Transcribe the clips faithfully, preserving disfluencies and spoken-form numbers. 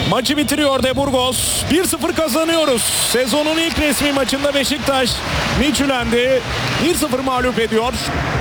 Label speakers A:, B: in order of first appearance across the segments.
A: Maçı bitiriyor De Burgos. bir sıfır kazanıyoruz. Sezonun ilk resmi maçında Beşiktaş Midtjylland'i bir sıfır mağlup ediyor.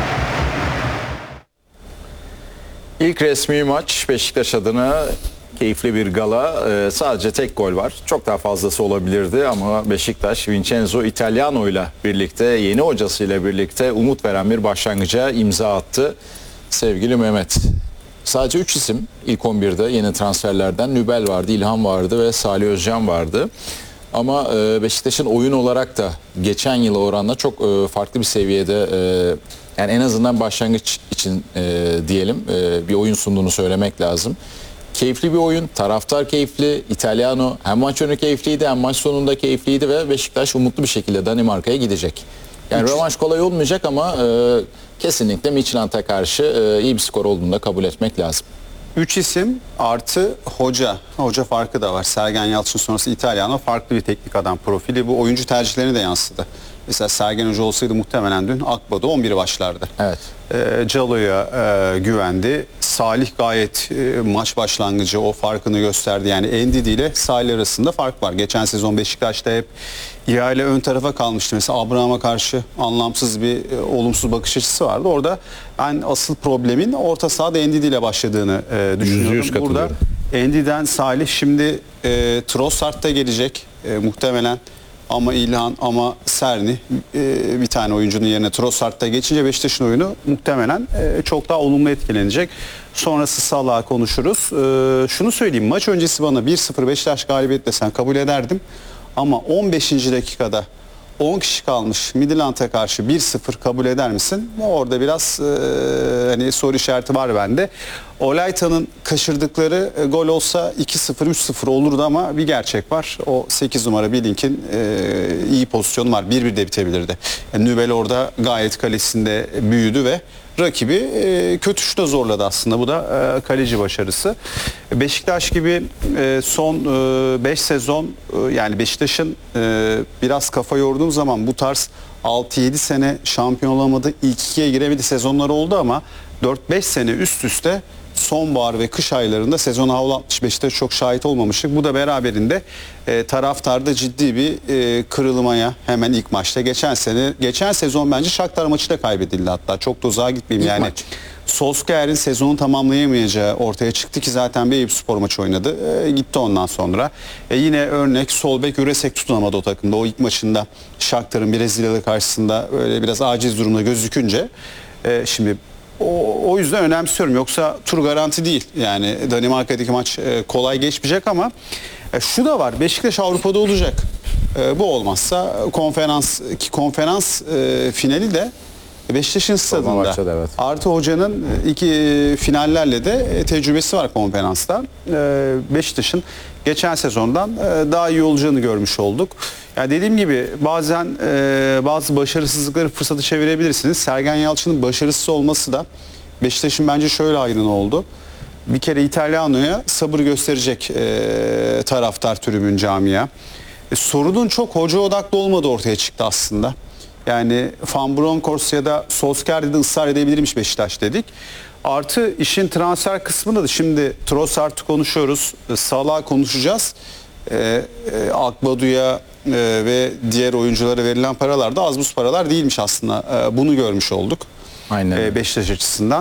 B: İlk resmi maç Beşiktaş adına keyifli bir gala. Ee, sadece tek gol var. Çok daha fazlası olabilirdi ama Beşiktaş Vincenzo Italiano ile birlikte, yeni hocasıyla birlikte umut veren bir başlangıca imza attı. Sevgili Mehmet, sadece üç isim ilk on birde yeni transferlerden. Nübel vardı, İlhan vardı ve Salih Özcan vardı. Ama e, Beşiktaş'ın oyun olarak da geçen yıla oranla çok e, farklı bir seviyede, e, yani en azından başlangıç için e, diyelim e, bir oyun sunduğunu söylemek lazım. Keyifli bir oyun, taraftar keyifli, İtalyano hem maç önü keyifliydi hem maç sonunda keyifliydi ve Beşiktaş umutlu bir şekilde Danimarka'ya gidecek. Yani rövanş kolay olmayacak ama e, kesinlikle Midtjylland'a karşı e, iyi bir skor olduğunu da kabul etmek lazım.
C: Üç isim artı hoca. Hoca farkı da var. Sergen Yalçın sonrası İtalyano farklı bir teknik adam profili. Bu oyuncu tercihlerini de yansıdı. Mesela Sergen Hoca olsaydı muhtemelen dün Akba'da on bir başlardı.
B: Evet.
C: E, Calo'ya e, güvendi. Salih gayet e, maç başlangıcı o farkını gösterdi. Yani Endidi ile Salih arasında fark var. Geçen sezon Beşiktaş'ta hep ihale ön tarafa kalmıştı. Mesela Abraham'a karşı anlamsız bir e, olumsuz bakış açısı vardı. Orada ben asıl problemin orta sahada Endidi ile başladığını e, düşünüyorum. Burada Endidi'den Salih şimdi e, Trossard da gelecek e, muhtemelen. Ama İlhan ama Serni e, bir tane oyuncunun yerine Trossard'da geçince Beşiktaş'ın oyunu muhtemelen e, çok daha olumlu etkilenecek. Sonrası Salah'a konuşuruz. E, şunu söyleyeyim, maç öncesi bana bir sıfır Beşiktaş galibiyet desen kabul ederdim. Ama on beşinci dakikada on kişi kalmış Midtjylland'a karşı bir sıfır kabul eder misin? Orada biraz e, hani soru işareti var bende. Olayta'nın kaçırdıkları e, gol olsa iki sıfır üç sıfır olurdu ama bir gerçek var. O sekiz numara Bilink'in e, iyi pozisyonu var. bir bir de bitebilirdi. Yani Nübel orada gayet kalesinde büyüdü ve rakibi e, kötü şuta zorladı aslında. Bu da e, kaleci başarısı. Beşiktaş gibi e, son beş sezon e, yani Beşiktaş'ın e, biraz kafa yorduğum zaman bu tarz altı yedi sene şampiyon olamadı. İlk ikiye giremedi sezonları oldu ama dört beş sene üst üste sonbahar ve kış aylarında sezona havlatmış. Beşiktaş çok şahit olmamıştık. Bu da beraberinde e, taraftarda ciddi bir e, kırılmaya hemen ilk maçta. Geçen sene, geçen sezon bence Shakhtar maçı da kaybedildi hatta. Çok da uzağa gitmeyeyim
B: İlk
C: yani.
B: maç.
C: Solskjaer'in sezonu tamamlayamayacağı ortaya çıktı ki zaten bir Eyüpspor maçı oynadı. E, gitti ondan sonra. E, yine örnek sol bek Üresek tutunamadı o takımda. O ilk maçında Shakhtar'ın Brezilyalı karşısında öyle biraz aciz durumda gözükünce e, şimdi O, o yüzden önemsiyorum. Yoksa tur garanti değil. Yani Danimarka'daki maç e, kolay geçmeyecek ama e, şu da var. Beşiktaş Avrupa'da olacak. E, bu olmazsa konferans ki konferans e, finali de Beşiktaş'ın stadında.
B: Maçta, evet.
C: Artı hocanın iki finallerle de tecrübesi var konferansta. E, Beşiktaş'ın geçen sezondan e, daha iyi olacağını görmüş olduk. Ya dediğim gibi bazen e, bazı başarısızlıkları fırsatı çevirebilirsiniz. Sergen Yalçın'ın başarısız olması da Beşiktaş'ın bence şöyle ayrını oldu. Bir kere İtalyano'ya sabır gösterecek e, taraftar tribün camia. E, sorunun çok hoca odaklı olmadığı ortaya çıktı aslında. Yani Van Bronckhorst ya da Solskjaer'de de ısrar edebilirmiş Beşiktaş dedik. Artı işin transfer kısmında da şimdi Trossard'ı konuşuyoruz. Salah'ı konuşacağız. Ee, e, Akbadu'ya e, ve diğer oyunculara verilen paralar da az buz paralar değilmiş aslında. E, bunu görmüş olduk.
B: Aynen.
C: E, Beşiktaş açısından.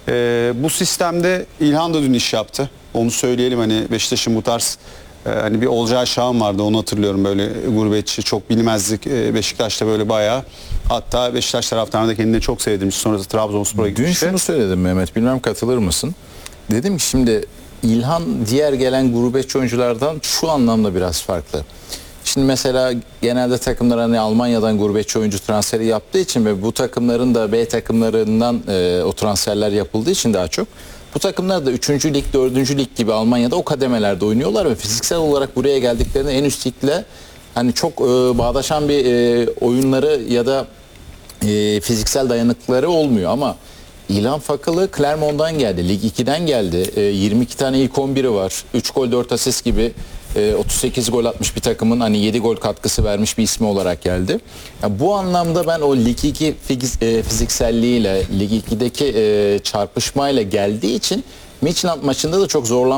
C: E, bu sistemde İlhan da dün iş yaptı. Onu söyleyelim, hani Beşiktaş'ın bu tarz e, hani bir Olcay Şahan vardı, onu hatırlıyorum, böyle gurbetçi, çok bilmezdik. E, Beşiktaş'ta böyle bayağı, hatta Beşiktaş taraftarını da kendine çok sevdirmiş. Sonrası Trabzonspor'a gitmişti.
B: Dün şunu söyledim Mehmet, bilmem katılır mısın? Dedim ki şimdi İlhan diğer gelen gurbetçi oyunculardan şu anlamda biraz farklı. Şimdi mesela genelde takımlar hani Almanya'dan gurbetçi oyuncu transferi yaptığı için ve bu takımların da B takımlarından e, o transferler yapıldığı için daha çok. Bu takımlar da üçüncü lig, dördüncü lig gibi Almanya'da o kademelerde oynuyorlar ve fiziksel olarak buraya geldiklerinde en üst ligle hani çok e, bağdaşan bir e, oyunları ya da e, fiziksel dayanıkları olmuyor ama İlhan Fakılı Clermont'dan geldi. Lig iki'den geldi. E, yirmi iki tane ilk on biri var. üç gol dört asist gibi e, otuz sekiz gol atmış bir takımın hani yedi gol katkısı vermiş bir ismi olarak geldi. Yani bu anlamda ben o Lig iki fiz, e, fizikselliğiyle Lig iki'deki e, çarpışmayla geldiği için Midtjylland maçında da çok zorlanmış.